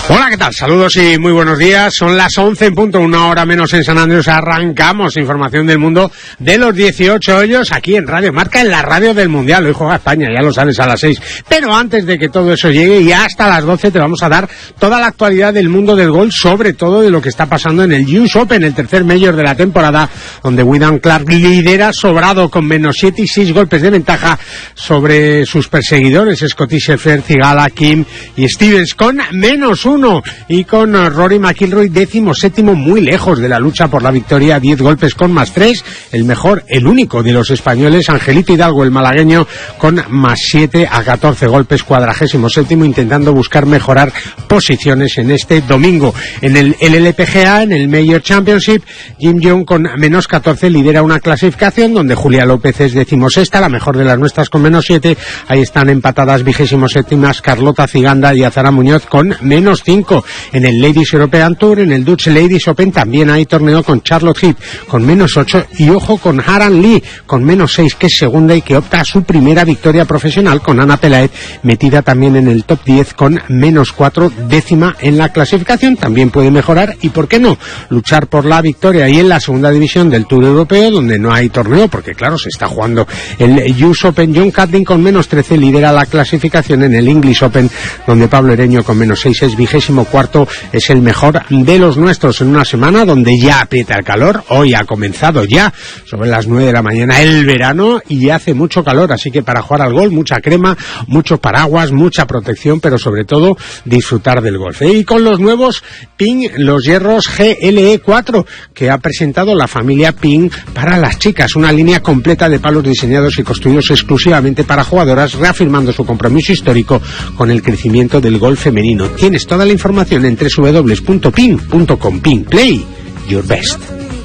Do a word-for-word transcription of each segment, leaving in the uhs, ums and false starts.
Hola, ¿qué tal? Saludos y muy buenos días. Son las once en punto, una hora menos en San Andrés. Arrancamos información del mundo de los dieciocho hoyos aquí en Radio Marca, en la radio del Mundial. Hoy juega España, ya lo sabes, a las seis. Pero antes de que todo eso llegue, y hasta las doce, te vamos a dar toda la actualidad del mundo del golf, sobre todo de lo que está pasando en el U S Open, el tercer Major de la temporada, donde Wyndham Clark lidera sobrado con menos siete y seis golpes de ventaja sobre sus perseguidores, Scottie Scheffler, Theegala, Kim y Stevens, con menos uno. Y con Rory McIlroy décimo séptimo, muy lejos de la lucha por la victoria, diez golpes con más tres, el mejor, el único de los españoles, Angelito Hidalgo, el malagueño, con más siete a catorce golpes, cuadragésimo séptimo, intentando buscar mejorar posiciones en este domingo. En el L L P G A, en el Major Championship, Jim Young con menos catorce lidera una clasificación donde Julia López es decimosexta, la mejor de las nuestras, con menos siete. Ahí están empatadas vigésimo séptimas Carlota Ciganda y Azara Muñoz con menos cinco. En el Ladies European Tour, en el Dutch Ladies Open, también hay torneo con Charlotte Heath con menos ocho, y ojo con Haran Lee con menos seis, que es segunda y que opta a su primera victoria profesional, con Ana Pelaez metida también en el top diez con menos cuatro, décima en la clasificación. También puede mejorar y, ¿por qué no?, luchar por la victoria. Y en la segunda división del Tour Europeo, donde no hay torneo, porque claro, se está jugando el U S Open, John Catlin con menos trece lidera la clasificación. En el English Open, donde Pablo Ereño con menos seis es vigésimo cuarto, es el mejor de los nuestros, en una semana donde ya aprieta el calor. Hoy ha comenzado ya sobre las nueve de la mañana el verano y hace mucho calor, así que para jugar al golf, mucha crema, mucho paraguas, mucha protección, pero sobre todo disfrutar del golf. Y con los nuevos Ping, los hierros G L E cuatro, que ha presentado la familia Ping para las chicas, una línea completa de palos diseñados y construidos exclusivamente para jugadoras, reafirmando su compromiso histórico con el crecimiento del golf femenino. Tienes toda la información en doble u doble u doble u punto ping punto com. Ping, play your best.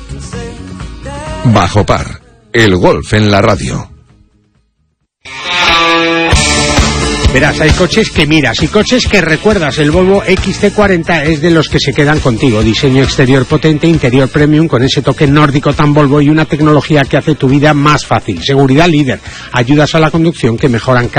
Bajo par, el golf en la radio. Verás, hay coches que miras y coches que recuerdas. El Volvo X C cuarenta es de los que se quedan contigo. Diseño exterior potente, interior premium con ese toque nórdico tan Volvo y una tecnología que hace tu vida más fácil. Seguridad líder, ayudas a la conducción que mejoran cada